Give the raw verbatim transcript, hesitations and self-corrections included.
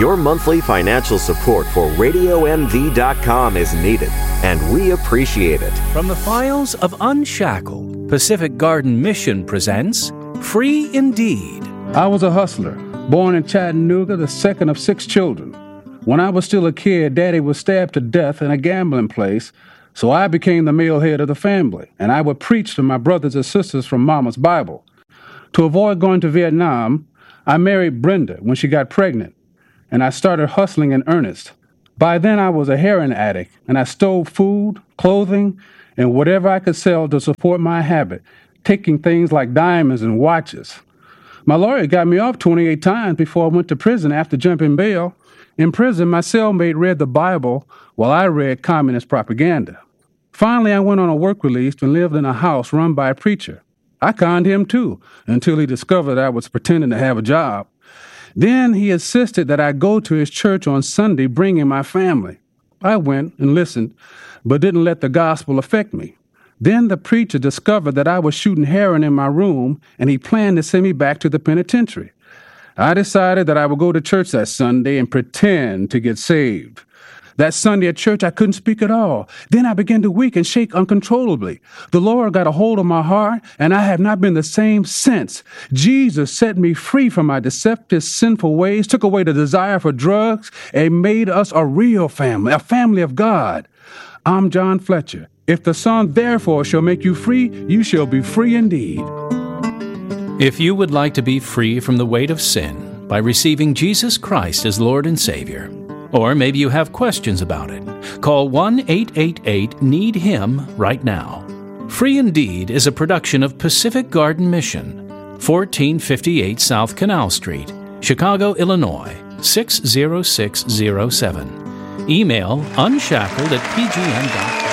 Your monthly financial support for radio m v dot com is needed, and we appreciate it. From the files of Unshackled, Pacific Garden Mission presents Free Indeed. I was a hustler, born in Chattanooga, the second of six children. When I was still a kid, Daddy was stabbed to death in a gambling place, so I became the male head of the family, and I would preach to my brothers and sisters from Mama's Bible. To avoid going to Vietnam, I married Brenda when she got pregnant, and I started hustling in earnest. By then, I was a heroin addict, and I stole food, clothing, and whatever I could sell to support my habit, taking things like diamonds and watches. My lawyer got me off twenty-eight times before I went to prison after jumping bail. In prison, my cellmate read the Bible while I read communist propaganda. Finally, I went on a work release and lived in a house run by a preacher. I conned him, too, until he discovered I was pretending to have a job. Then he insisted that I go to his church on Sunday, bringing my family. I went and listened, but didn't let the gospel affect me. Then the preacher discovered that I was shooting heroin in my room, and he planned to send me back to the penitentiary. I decided that I would go to church that Sunday and pretend to get saved. That Sunday at church, I couldn't speak at all. Then I began to weak and shake uncontrollably. The Lord got a hold of my heart, and I have not been the same since. Jesus set me free from my deceptive, sinful ways, took away the desire for drugs, and made us a real family, a family of God. I'm John Fletcher. If the Son therefore shall make you free, you shall be free indeed. If you would like to be free from the weight of sin by receiving Jesus Christ as Lord and Savior, or maybe you have questions about it, call one eight eight eight need him right now. Free Indeed is a production of Pacific Garden Mission, fourteen fifty-eight South Canal Street, Chicago, Illinois, six zero six zero seven. Email unshackled at p g n dot com.